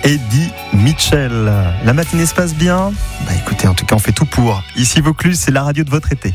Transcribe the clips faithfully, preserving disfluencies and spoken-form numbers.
Eddie Mitchell. La matinée se passe bien ? Bah écoutez, en tout cas, on fait tout pour. Ici Vaucluse, c'est la radio de votre été.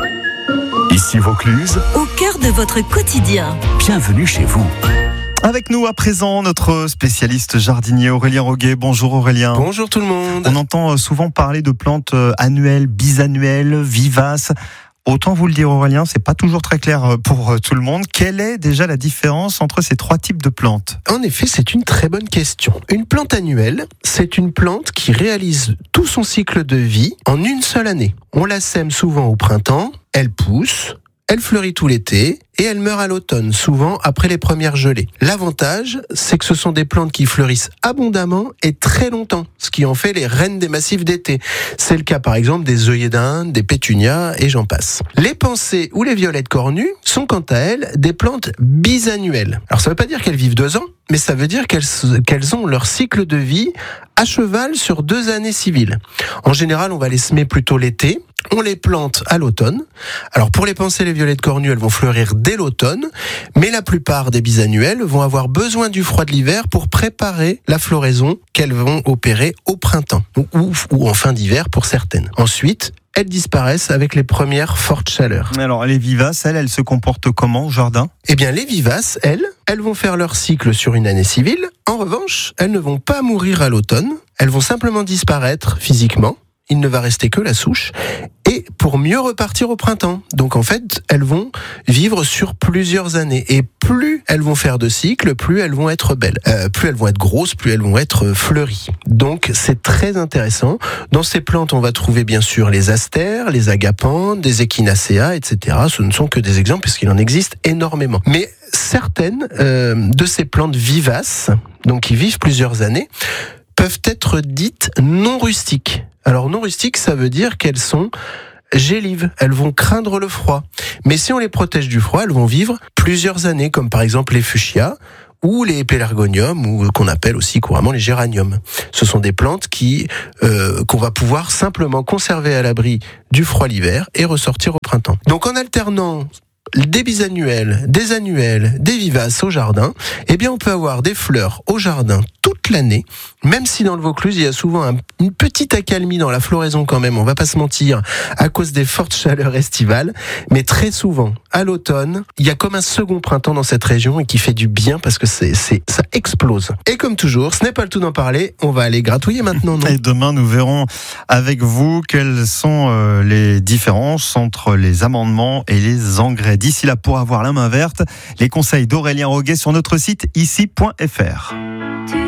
Ici Vaucluse, au cœur de votre quotidien. Bienvenue chez vous. Avec nous à présent, notre spécialiste jardinier Aurélien Roguet. Bonjour Aurélien. Bonjour tout le monde. On entend souvent parler de plantes annuelles, bisannuelles, vivaces. Autant vous le dire Aurélien, c'est pas toujours très clair pour tout le monde. Quelle est déjà la différence entre ces trois types de plantes ? En effet, c'est une très bonne question. Une plante annuelle, c'est une plante qui réalise tout son cycle de vie en une seule année. On la sème souvent au printemps, elle pousse, elle fleurit tout l'été et elle meurt à l'automne, souvent après les premières gelées. L'avantage, c'est que ce sont des plantes qui fleurissent abondamment et très longtemps, ce qui en fait les reines des massifs d'été. C'est le cas par exemple des œillets d'Inde, des pétunias et j'en passe. Les pensées ou les violettes cornues sont quant à elles des plantes bisannuelles. Alors ça ne veut pas dire qu'elles vivent deux ans, mais ça veut dire qu'elles, qu'elles ont leur cycle de vie à cheval sur deux années civiles. En général, on va les semer plutôt l'été. On les plante à l'automne. Alors pour les pensées, les violettes cornues, elles vont fleurir dès l'automne, mais la plupart des bisannuelles vont avoir besoin du froid de l'hiver pour préparer la floraison qu'elles vont opérer au printemps, ou, ou en fin d'hiver pour certaines. Ensuite, elles disparaissent avec les premières fortes chaleurs. Alors les vivaces, elles, elles se comportent comment au jardin ? Eh bien les vivaces, elles, elles vont faire leur cycle sur une année civile. En revanche, elles ne vont pas mourir à l'automne, elles vont simplement disparaître physiquement. Il ne va rester que la souche, et pour mieux repartir au printemps. Donc en fait, elles vont vivre sur plusieurs années, et plus elles vont faire de cycles, plus elles vont être belles. Euh, plus elles vont être grosses, plus elles vont être fleuries. Donc c'est très intéressant. Dans ces plantes, on va trouver bien sûr les astères, les agapantes, des echinacea, et cetera. Ce ne sont que des exemples, puisqu'il en existe énormément. Mais certaines euh, de ces plantes vivaces, donc qui vivent plusieurs années, peuvent être dites non rustiques. Alors non rustiques, ça veut dire qu'elles sont gélives, elles vont craindre le froid. Mais si on les protège du froid, elles vont vivre plusieurs années, comme par exemple les fuchsias ou les pélargoniums, ou qu'on appelle aussi couramment les géraniums. Ce sont des plantes qui euh, qu'on va pouvoir simplement conserver à l'abri du froid l'hiver et ressortir au printemps. Donc en alternant des bisannuelles, des annuelles, des vivaces au jardin, eh bien on peut avoir des fleurs au jardin toute l'année, même si dans le Vaucluse il y a souvent un, une petite accalmie dans la floraison quand même, on va pas se mentir, à cause des fortes chaleurs estivales, mais très souvent à l'automne, il y a comme un second printemps dans cette région et qui fait du bien parce que c'est, c'est, ça explose. Et comme toujours, ce n'est pas le tout d'en parler, on va aller gratouiller maintenant. Non ? Et demain nous verrons avec vous quelles sont euh, les différences entre les amendements et les engrais. D'ici là, pour avoir la main verte, les conseils d'Aurélien Roguet sur notre site ici point f r.